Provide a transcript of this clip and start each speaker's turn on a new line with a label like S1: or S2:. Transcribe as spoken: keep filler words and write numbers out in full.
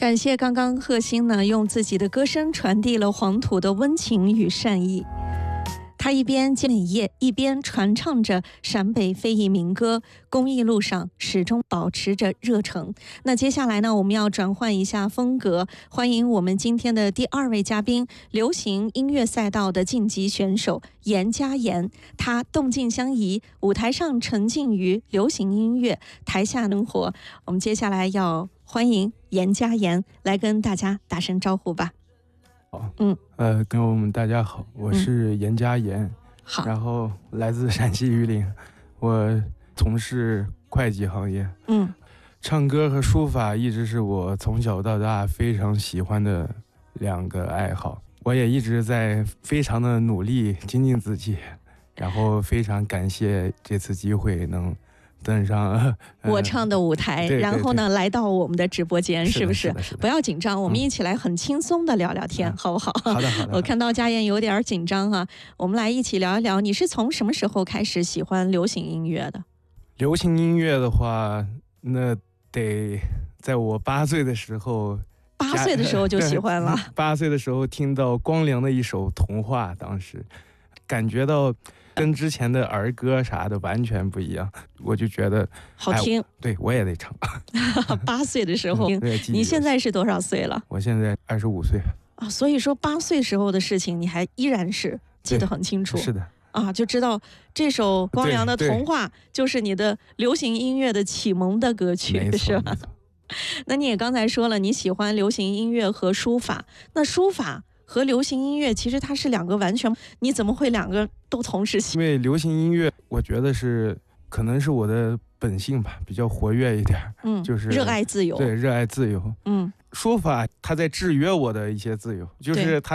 S1: 感谢刚刚贺星呢用自己的歌声传递了黄土的温情与善意。他一边接美业，一边传唱着陕北非遗民歌，公益路上始终保持着热诚。那接下来呢，我们要转换一下风格，欢迎我们今天的第二位嘉宾，流行音乐赛道的晋级选手严佳妍。他动静相宜，舞台上沉浸于流行音乐，台下能活。我们接下来要欢迎严佳妍来跟大家打声招呼吧。
S2: 好，嗯，呃，跟我们大家好，我是严佳妍，嗯、
S1: 好，
S2: 然后来自陕西榆林，我从事会计行业，嗯，唱歌和书法一直是我从小到大非常喜欢的两个爱好，我也一直在非常的努力精进自己，然后非常感谢这次机会能登上、呃、
S1: 我唱的舞台，
S2: 对对对，
S1: 然后呢来到我们的直播间，是不是？
S2: 是的，是的，
S1: 不要紧张，我们一起来很轻松的聊聊天，嗯、好不好？
S2: 好的，好的。
S1: 我看到佳妍有点紧张啊，我们来一起聊一聊，你是从什么时候开始喜欢流行音乐的？
S2: 流行音乐的话，那得在我八岁的时候，
S1: 八岁的时候就喜欢了。
S2: 八岁的时候听到光良的一首《童话》，当时感觉到跟之前的儿歌啥的完全不一样，我就觉得
S1: 好听，
S2: 哎、对我也得唱。
S1: 八岁的时候，你现在是多少岁了？
S2: 我现在二十五岁
S1: 啊，所以说八岁时候的事情，你还依然是记得很清楚。
S2: 是的。
S1: 啊，就知道这首光良的《童话》就是你的流行音乐的启蒙的歌曲，是吧？那你也刚才说了，你喜欢流行音乐和书法，那书法和流行音乐其实它是两个完全，你怎么会两个都同时喜？
S2: 因为流行音乐，我觉得是可能是我的本性吧，比较活跃一点，嗯，就是
S1: 热爱自由，
S2: 对，热爱自由，嗯，书法它在制约我的一些自由，就是它。